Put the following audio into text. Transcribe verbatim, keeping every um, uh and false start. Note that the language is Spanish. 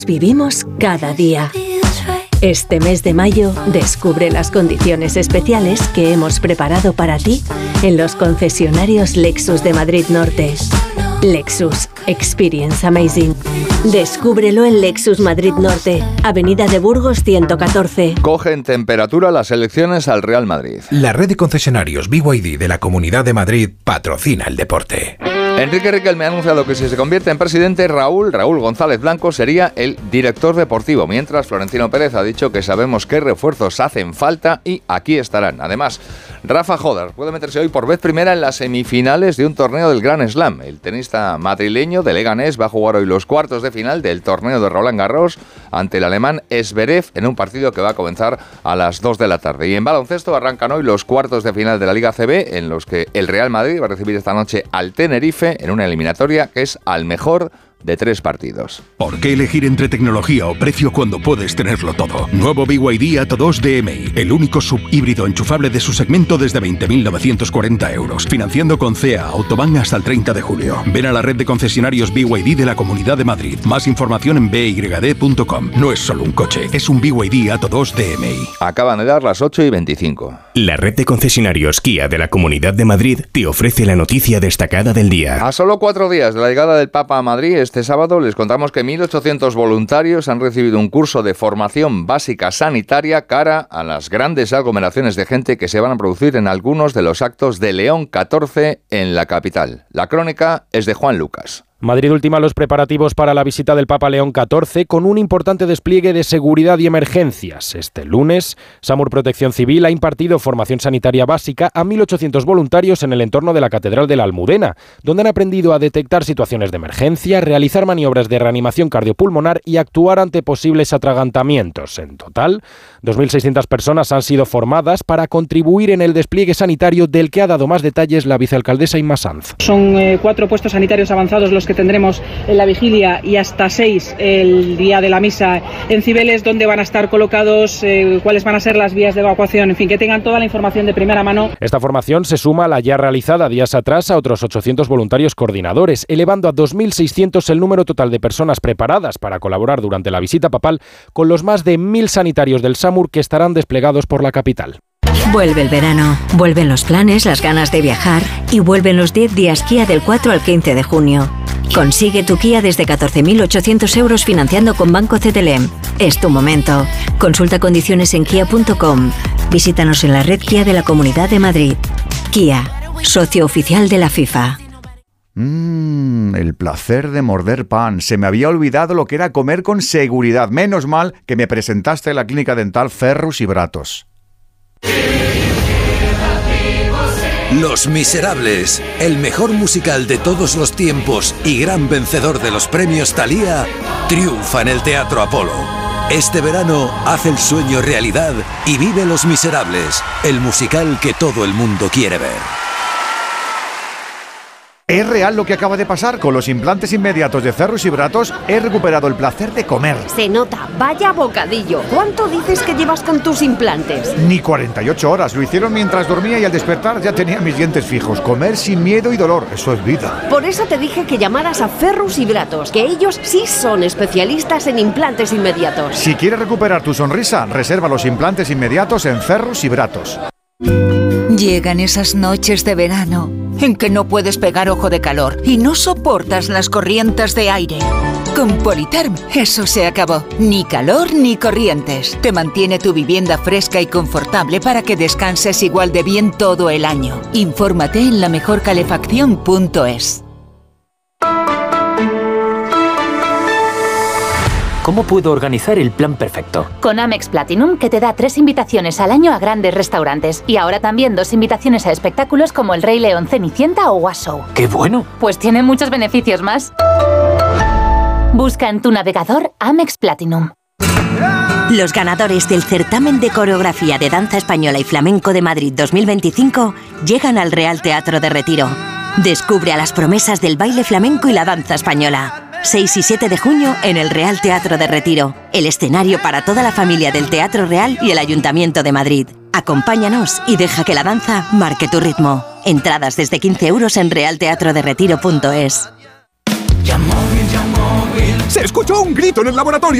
Vivimos cada día. Este mes de mayo, descubre las condiciones especiales que hemos preparado para ti en los concesionarios Lexus de Madrid Norte. Lexus. Experience Amazing. Descúbrelo en Lexus Madrid Norte, Avenida de Burgos ciento catorce. Cogen temperatura las elecciones al Real Madrid. La red de concesionarios B Y D de la Comunidad de Madrid patrocina el deporte. Enrique Riquelme ha anunciado que si se convierte en presidente, Raúl, Raúl González Blanco sería el director deportivo, mientras Florentino Pérez ha dicho que sabemos qué refuerzos hacen falta y aquí estarán. Además, Rafa Jodar puede meterse hoy por vez primera en las semifinales de un torneo del Grand Slam. El tenista madrileño de Leganés va a jugar hoy los cuartos de final del torneo de Roland Garros ante el alemán Zverev en un partido que va a comenzar a las dos de la tarde. Y en baloncesto arrancan hoy los cuartos de final de la Liga C B, en los que el Real Madrid va a recibir esta noche al Tenerife en una eliminatoria que es al mejor de tres partidos. ¿Por qué elegir entre tecnología o precio cuando puedes tenerlo todo? Nuevo B Y D Atto dos D M I, el único subhíbrido enchufable de su segmento desde veinte mil novecientos cuarenta euros. Financiando con C E A Autobahn hasta el treinta de julio. Ven a la red de concesionarios B Y D de la Comunidad de Madrid. Más información en b y d punto com. No es solo un coche, es un B Y D Atto dos D M I. Acaban de dar las ocho y veinticinco. La red de concesionarios Kia de la Comunidad de Madrid te ofrece la noticia destacada del día. A solo cuatro días de la llegada del Papa a Madrid, este sábado les contamos que mil ochocientos voluntarios han recibido un curso de formación básica sanitaria cara a las grandes aglomeraciones de gente que se van a producir en algunos de los actos de León catorce en la capital. La crónica es de Juan Lucas. Madrid ultima los preparativos para la visita del Papa León catorce con un importante despliegue de seguridad y emergencias. Este lunes, SAMUR Protección Civil ha impartido formación sanitaria básica a mil ochocientos voluntarios en el entorno de la Catedral de la Almudena, donde han aprendido a detectar situaciones de emergencia, realizar maniobras de reanimación cardiopulmonar y actuar ante posibles atragantamientos. En total, dos mil seiscientas personas han sido formadas para contribuir en el despliegue sanitario del que ha dado más detalles la vicealcaldesa Inma Sanz. Son eh, cuatro puestos sanitarios avanzados los que tendremos en la vigilia y hasta seis el día de la misa en Cibeles, donde van a estar colocados, eh, cuáles van a ser las vías de evacuación, en fin, que tengan toda la información de primera mano. Esta formación se suma a la ya realizada días atrás a otros ochocientos voluntarios coordinadores, elevando a dos mil seiscientos el número total de personas preparadas para colaborar durante la visita papal con los más de mil sanitarios del SAMUR que estarán desplegados por la capital. Vuelve el verano, vuelven los planes, las ganas de viajar y vuelven los diez días Kia del cuatro al quince de junio. Consigue tu Kia desde catorce mil ochocientos euros financiando con Banco C T L M. Es tu momento. Consulta condiciones en kia punto com. Visítanos en la red Kia de la Comunidad de Madrid. Kia, socio oficial de la FIFA. Mmm, el placer de morder pan. Se me había olvidado lo que era comer con seguridad. Menos mal que me presentaste en la clínica dental Ferrus y Bratos. Los Miserables, el mejor musical de todos los tiempos y gran vencedor de los premios Thalía, triunfa en el Teatro Apolo. Este verano haz el sueño realidad y vive Los Miserables, el musical que todo el mundo quiere ver. Es real lo que acaba de pasar. Con los implantes inmediatos de Ferrus y Bratos he recuperado el placer de comer. Se nota, vaya bocadillo. ¿Cuánto dices que llevas con tus implantes? Ni cuarenta y ocho horas. Lo hicieron mientras dormía y al despertar ya tenía mis dientes fijos. Comer sin miedo y dolor, eso es vida. Por eso te dije que llamaras a Ferrus y Bratos, que ellos sí son especialistas en implantes inmediatos. Si quieres recuperar tu sonrisa, reserva los implantes inmediatos en Ferrus y Bratos. Llegan esas noches de verano en que no puedes pegar ojo de calor y no soportas las corrientes de aire. Con Politerm eso se acabó. Ni calor ni corrientes. Te mantiene tu vivienda fresca y confortable para que descanses igual de bien todo el año. Infórmate en la mejor calefacción punto es. ¿Cómo puedo organizar el plan perfecto? Con Amex Platinum, que te da tres invitaciones al año a grandes restaurantes. Y ahora también dos invitaciones a espectáculos como El Rey León, Cenicienta o Was Show. ¡Qué bueno! Pues tiene muchos beneficios más. Busca en tu navegador Amex Platinum. Los ganadores del certamen de coreografía de danza española y flamenco de Madrid dos mil veinticinco llegan al Real Teatro de Retiro. Descubre a las promesas del baile flamenco y la danza española. seis y siete de junio en el Real Teatro de Retiro, el escenario para toda la familia del Teatro Real y el Ayuntamiento de Madrid. Acompáñanos y deja que la danza marque tu ritmo. Entradas desde quince euros en real teatro de retiro punto es. Ya móvil, ya móvil, Se escuchó un grito en el laboratorio.